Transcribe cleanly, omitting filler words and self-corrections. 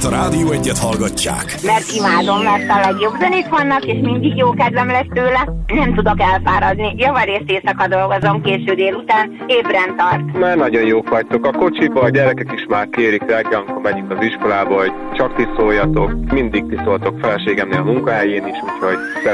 Mert a Rádió Egyet hallgatják. Mert imádom, mert a legjobb zenék vannak, és mindig jó kedvem lesz tőle. Nem tudok elfáradni. Javarészt éjszaka dolgozom, késő délután, ébren tart. Már nagyon jók vagytok. A kocsiba a gyerekek is már kérik reggel, amikor megyünk az iskolába, hogy csak ti szóljatok. Mindig ti szóltok feleségemnél a munkahelyén is, úgyhogy